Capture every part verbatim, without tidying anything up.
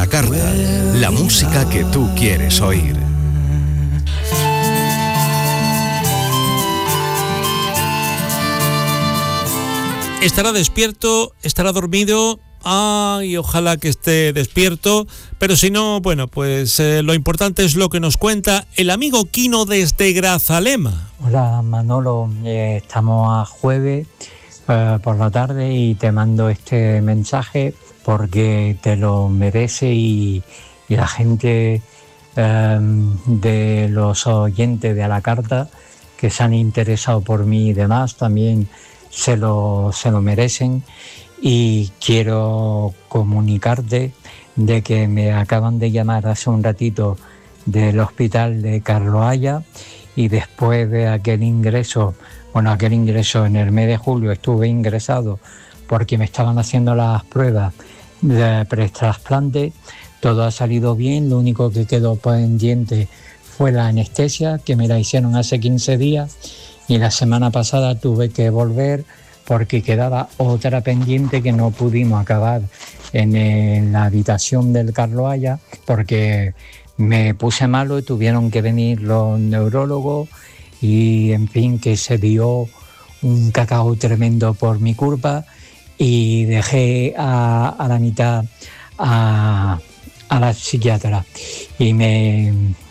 la carta, la música que tú quieres oír. ¿Estará despierto? ¿Estará dormido? Ay, ojalá que esté despierto, pero si no, bueno, pues eh, lo importante es lo que nos cuenta el amigo Quino desde Grazalema. Hola Manolo, eh, estamos a jueves eh, por la tarde y te mando este mensaje porque te lo merece y, y la gente eh, de los oyentes de A la Carta que se han interesado por mí y demás también se lo, se lo merecen. Y quiero comunicarte de que me acaban de llamar hace un ratito del hospital de Carloaya y después de aquel ingreso, bueno, aquel ingreso en el mes de julio estuve ingresado porque me estaban haciendo las pruebas de pretrasplante, todo ha salido bien, lo único que quedó pendiente fue la anestesia, que me la hicieron hace quince días y la semana pasada tuve que volver porque quedaba otra pendiente que no pudimos acabar en, en la habitación del Carloaya porque me puse malo y tuvieron que venir los neurólogos y en fin que se dio un cacao tremendo por mi culpa y dejé a, a la mitad a, a la psiquiatra y me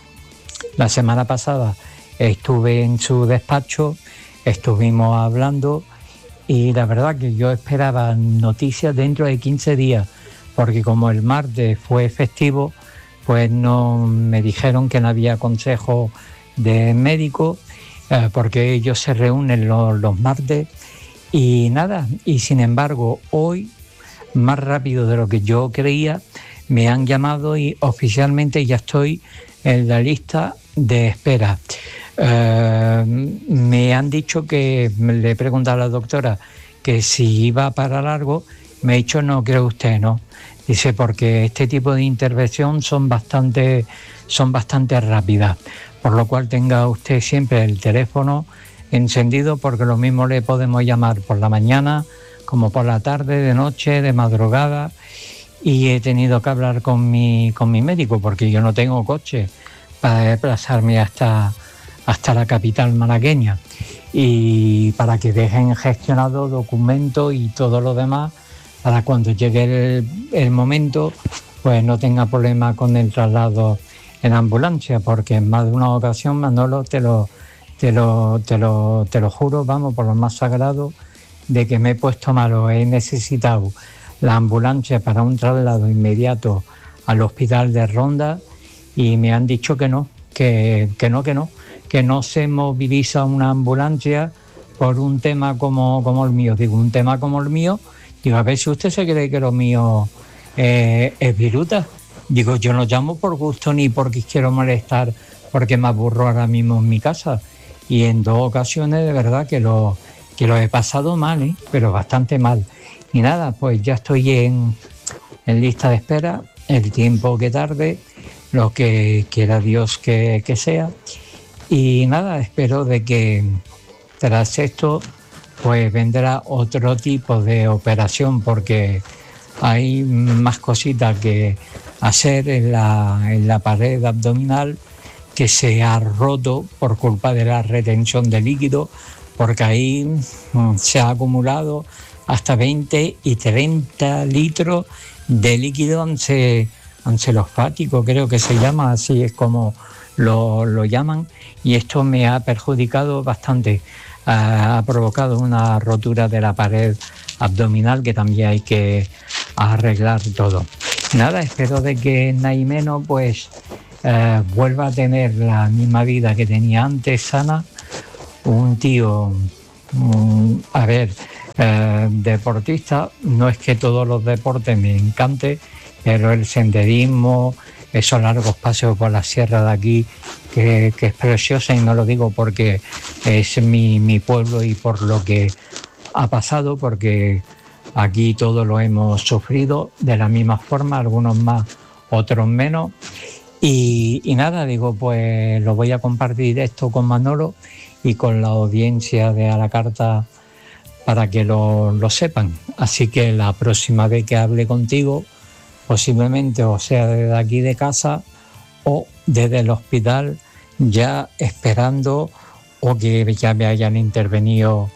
la semana pasada estuve en su despacho, estuvimos hablando. Y la verdad que yo esperaba noticias dentro de quince días, porque como el martes fue festivo, pues no me dijeron que no había consejo de médico, eh, porque ellos se reúnen los, los martes y nada. Y sin embargo, hoy, más rápido de lo que yo creía, me han llamado y oficialmente ya estoy en la lista de espera. Uh, me han dicho que, le he preguntado a la doctora que si iba para largo, me ha dicho no, cree usted, no. Dice, porque este tipo de intervención son bastante, son bastante rápidas, por lo cual tenga usted siempre el teléfono encendido porque lo mismo le podemos llamar por la mañana como por la tarde, de noche, de madrugada y he tenido que hablar con mi, con mi médico porque yo no tengo coche para desplazarme hasta hasta la capital malagueña y para que dejen gestionado documentos y todo lo demás para cuando llegue el, el momento pues no tenga problema con el traslado en ambulancia porque en más de una ocasión, Manolo, te lo, te lo, te lo, te lo juro, vamos, por lo más sagrado, de que me he puesto malo, he necesitado la ambulancia para un traslado inmediato al hospital de Ronda y me han dicho que no, que, que no, que no. que no se moviliza una ambulancia por un tema como, como el mío. Digo, un tema como el mío, digo, a ver si usted se cree que lo mío eh, es viruta. Digo, yo no llamo por gusto ni porque quiero molestar, porque me aburro ahora mismo en mi casa. Y en dos ocasiones de verdad que lo, que lo he pasado mal, ¿eh? Pero bastante mal. Y nada, pues ya estoy en, en lista de espera, el tiempo que tarde, lo que quiera Dios que, que sea. Y nada, espero de que tras esto pues vendrá otro tipo de operación porque hay más cositas que hacer en la, en la pared abdominal que se ha roto por culpa de la retención de líquido porque ahí mm, se ha acumulado hasta veinte y treinta litros de líquido anse, ancelofático, creo que se llama, así es como Lo, lo llaman y esto me ha perjudicado bastante, ha, ha provocado una rotura de la pared abdominal que también hay que arreglar todo. Nada, espero de que Naimeno pues eh, vuelva a tener la misma vida que tenía antes, sana, un tío, um, a ver, eh, deportista, no es que todos los deportes me encanten, pero el senderismo, esos largos paseos por la sierra de aquí, que, que es preciosa y no lo digo porque es mi, mi pueblo y por lo que ha pasado, porque aquí todos lo hemos sufrido de la misma forma, algunos más, otros menos. Y, y nada, digo, pues lo voy a compartir esto con Manolo y con la audiencia de A la Carta para que lo, lo sepan. Así que la próxima vez que hable contigo, posiblemente o sea desde aquí de casa o desde el hospital, ya esperando o que ya me hayan intervenido.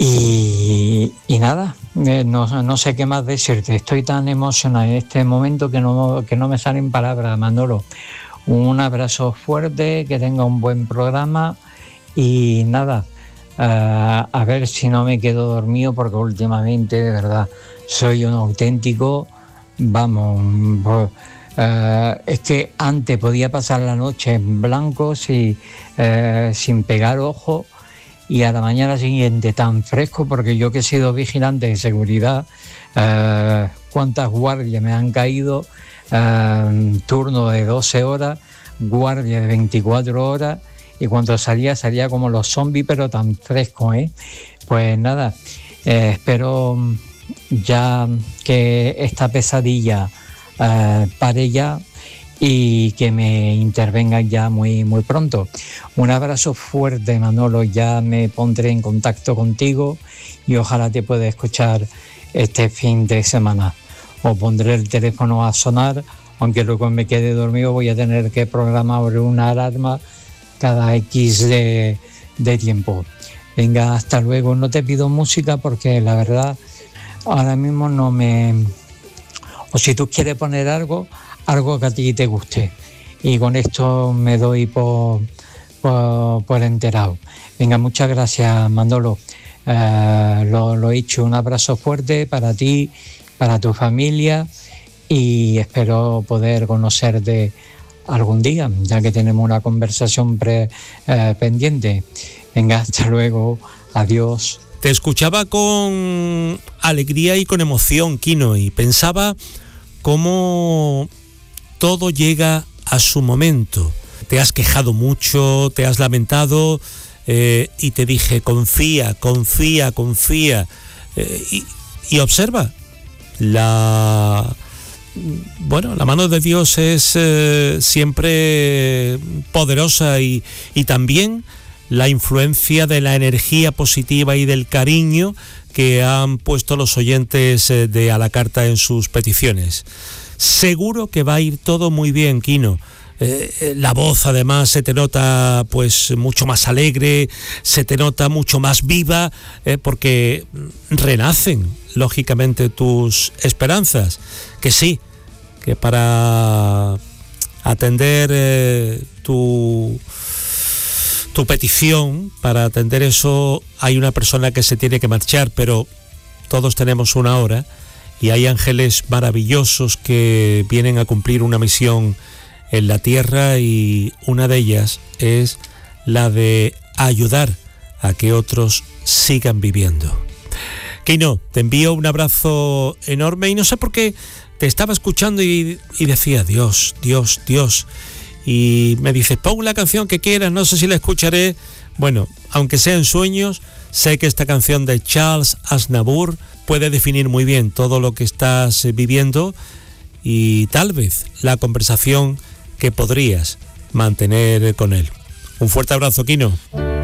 Y, y nada, eh, no, no sé qué más decirte, estoy tan emocionado en este momento que no, que no me salen palabras, Manolo. Un abrazo fuerte, que tenga un buen programa y nada, uh, a ver si no me quedo dormido, porque últimamente de verdad soy un auténtico, vamos, uh, es que antes podía pasar la noche en blanco si, uh, sin pegar ojo, y a la mañana siguiente tan fresco, porque yo que he sido vigilante de seguridad, uh, cuántas guardias me han caído, uh, turno de doce horas, guardia de veinticuatro horas, y cuando salía, salía como los zombies, pero tan fresco, ¿eh? Pues nada, eh, espero ya que esta pesadilla uh, pare ya y que me intervengan ya muy, muy pronto. Un abrazo fuerte, Manolo, ya me pondré en contacto contigo y ojalá te pueda escuchar este fin de semana. O pondré el teléfono a sonar, aunque luego me quede dormido voy a tener que programar una alarma cada X de, de tiempo. Venga, hasta luego. No te pido música porque la verdad ahora mismo no me... O si tú quieres poner algo, algo que a ti te guste. Y con esto me doy por, por, por enterado. Venga, muchas gracias, Manolo. Uh, lo, lo he hecho, un abrazo fuerte para ti, para tu familia, y espero poder conocerte algún día, ya que tenemos una conversación pre, uh, pendiente. Venga, hasta luego. Adiós. Te escuchaba con alegría y con emoción, Kino, y pensaba cómo todo llega a su momento. Te has quejado mucho, te has lamentado, eh, y te dije, confía, confía, confía. Eh, y, y observa, la, bueno, la mano de Dios es eh, siempre poderosa, y, y también la influencia de la energía positiva y del cariño que han puesto los oyentes de A la Carta en sus peticiones. Seguro que va a ir todo muy bien, Kino. Eh, la voz además se te nota pues mucho más alegre, se te nota mucho más viva, eh, porque renacen lógicamente tus esperanzas. Que sí, que para atender eh, tu... tu petición, para atender eso hay una persona que se tiene que marchar, pero todos tenemos una hora y hay ángeles maravillosos que vienen a cumplir una misión en la tierra, y una de ellas es la de ayudar a que otros sigan viviendo. Kino, te envío un abrazo enorme, y no sé por qué te estaba escuchando y, y decía Dios, Dios, Dios. Y me dices, pon la canción que quieras, no sé si la escucharé. Bueno, aunque sea en sueños, sé que esta canción de Charles Aznavour puede definir muy bien todo lo que estás viviendo y tal vez la conversación que podrías mantener con él. Un fuerte abrazo, Kino.